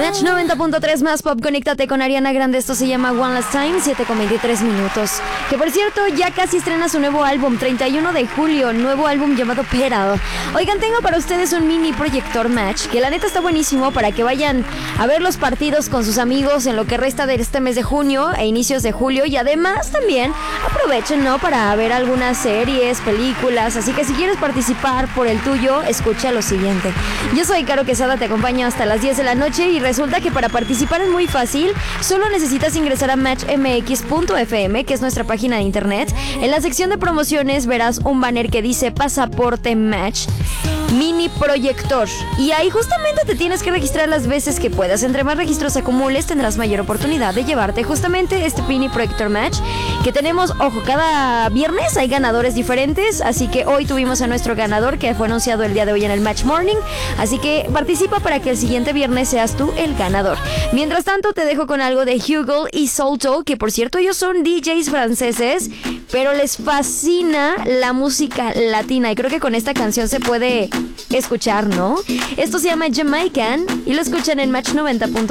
Match 90.3 más pop, conéctate con Ariana Grande. Esto se llama One Last Time, 7:23. Que por cierto, ya casi estrena su nuevo álbum, 31 de julio, nuevo álbum llamado Pedal. Oigan, tengo para ustedes un mini proyector Match, que la neta está buenísimo para que vayan a ver los partidos con sus amigos en lo que resta de este mes de junio e inicios de julio. Y además también aprovechen, ¿no?, para ver algunas series, películas. Así que si quieres participar por el tuyo, escucha lo siguiente. Yo soy Caro Quesada, te acompaño hasta las 10 de la noche y resulta que para participar es muy fácil. Solo necesitas ingresar a matchmx.fm, que es nuestra página de internet. En la sección de promociones verás un banner que dice Pasaporte Match Mini Proyector, y ahí justamente te tienes que registrar las veces que puedas. Entre más registros acumules, tendrás mayor oportunidad de llevarte justamente este Mini Proyector Match que tenemos. Ojo, cada viernes hay ganadores diferentes, así que hoy tuvimos a nuestro ganador que fue anunciado el día de hoy en el Match Morning, así que participa para que el siguiente viernes seas tú el ganador. Mientras tanto, te dejo con algo de Hugo y Solto, que por cierto ellos son DJs franceses, pero les fascina la música latina y creo que con esta canción se puede escuchar, ¿no? Esto se llama Jamaican y lo escuchan en Match 90.3.